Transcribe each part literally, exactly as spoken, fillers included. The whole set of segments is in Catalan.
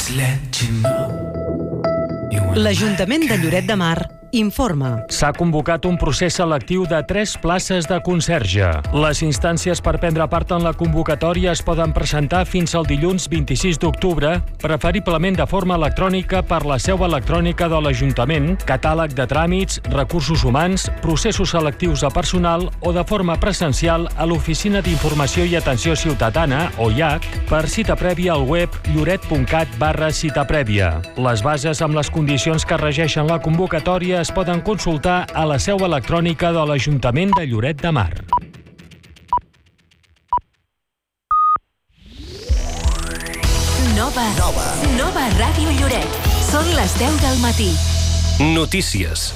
L'Ajuntament de Lloret de Mar informa. S'ha convocat un procés selectiu de tres places de conserge. Les instàncies per prendre part en la convocatòria es poden presentar fins al dilluns vint-i-sis d'octubre, preferiblement de forma electrònica per la seu electrònica de l'Ajuntament, catàleg de tràmits, recursos humans, processos selectius de personal o de forma presencial a l'Oficina d'Informació i Atenció Ciutadana, o I A C, per cita prèvia al web lloret.cat barra cita prèvia. Les bases amb les condicions que regeixen la convocatòria es poden consultar a la seu electrònica de l'Ajuntament de Lloret de Mar. Nova. Nova. Nova Ràdio Lloret. Són les deu del matí. Notícies.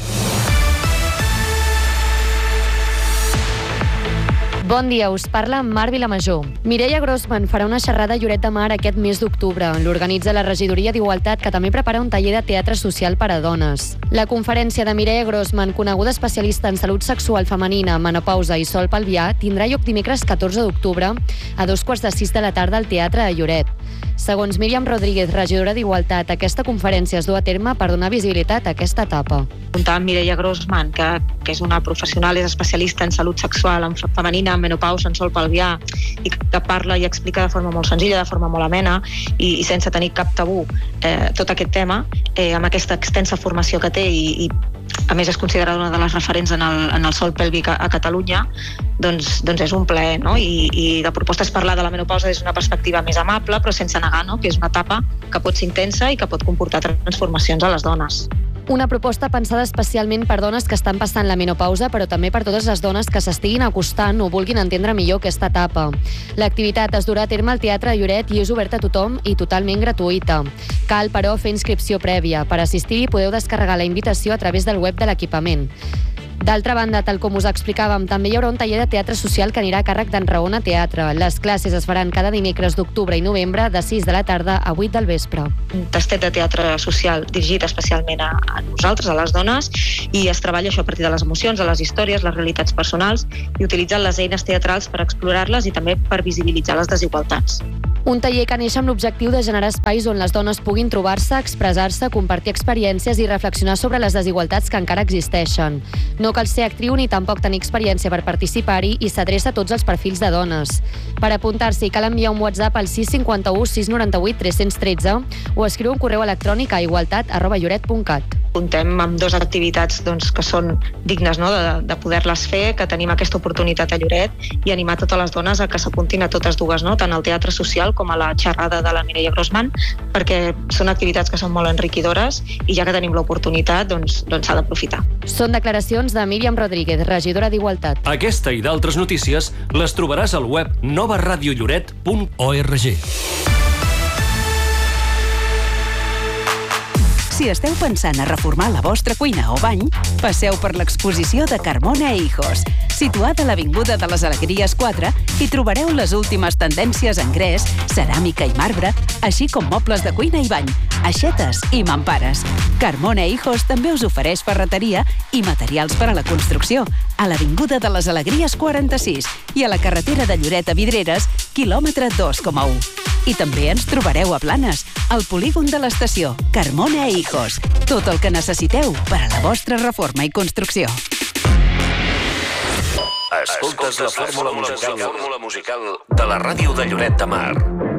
Bon dia, us parla Mar Vilamajor. Mireia Grossman farà una xerrada a Lloret de Mar aquest mes d'octubre. L'organitza la Regidoria d'Igualtat, que també prepara un taller de teatre social per a dones. La conferència de Mireia Grossman, coneguda especialista en salut sexual femenina, menopausa i sol pelvià, tindrà lloc dimecres catorze d'octubre a dos quarts de sis de la tarda al Teatre de Lloret. Segons Míriam Rodríguez, regidora d'Igualtat, aquesta conferència es du a terme per donar visibilitat a aquesta etapa. Comptar amb Mireia Grossman, que, que és una professional, és especialista en salut sexual en femenina, en menopausa, en sol pelvià, i que parla i explica de forma molt senzilla, de forma molt amena i, i sense tenir cap tabú eh, tot aquest tema, eh, amb aquesta extensa formació que té i, i a més és considerada una de les referents en el, en el sol pèlvic a, a Catalunya, doncs, doncs és un plaer, no? I, i de propostes parlar de la menopausa des d'una perspectiva més amable, però sense negar, no? Que és una etapa que pot ser intensa i que pot comportar transformacions a les dones. Una proposta pensada especialment per dones que estan passant la menopausa, però també per totes les dones que s'estiguin acostant o vulguin entendre millor aquesta etapa. L'activitat es durà a terme al Teatre de Lloret i és oberta a tothom i totalment gratuïta. Cal, però, fer inscripció prèvia. Per assistir-hi podeu descarregar la invitació a través del web de l'equipament. D'altra banda, tal com us explicàvem, també hi haurà un taller de teatre social que anirà a càrrec d'Enraona Teatre. Les classes es faran cada dimecres d'octubre i novembre de sis de la tarda a vuit del vespre. Un tastet de teatre social dirigit especialment a, a nosaltres, a les dones, i es treballa això a partir de les emocions, de les històries, les realitats personals, i utilitzant les eines teatrals per explorar-les i també per visibilitzar les desigualtats. Un taller que neix amb l'objectiu de generar espais on les dones puguin trobar-se, expressar-se, compartir experiències i reflexionar sobre les desigualtats que encara existeixen. No cal ser actriu ni tampoc tenir experiència per participar-hi i s'adreça a tots els perfils de dones. Per apuntar-s'hi cal enviar un WhatsApp al sis cinc u sis nou vuit tres un tres o escriure un correu electrònic a igualtat arroba lloret punt cat. Comptem amb dues activitats doncs, que són dignes, no? de, de poder-les fer, que tenim aquesta oportunitat a Lloret, i animar totes les dones a que s'apuntin a totes dues, no? Tant al teatre social com a la xerrada de la Mireia Grossman, perquè són activitats que són molt enriquidores i ja que tenim l'oportunitat, doncs, doncs s'ha d'aprofitar. Són declaracions de Míriam Rodríguez, regidora d'Igualtat. Aquesta i d'altres notícies les trobaràs al web nova radio lloret punt org. Si esteu pensant a reformar la vostra cuina o bany, passeu per l'exposició de Carmona e Hijos. Situada a l'Avinguda de les Alegries quatre, hi trobareu les últimes tendències en gres, ceràmica i marbre, així com mobles de cuina i bany, aixetes i mampares. Carmona e Hijos també us ofereix ferreteria i materials per a la construcció a l'Avinguda de les Alegries quaranta-sis i a la carretera de Lloret a Vidreres, quilòmetre dos coma u. I també ens trobareu a Blanes, al polígon de l'estació. Carmona e Hijos. Tot el que necessiteu per a la vostra reforma i construcció. Escoltes la fórmula musical de la ràdio de Lloret de Mar.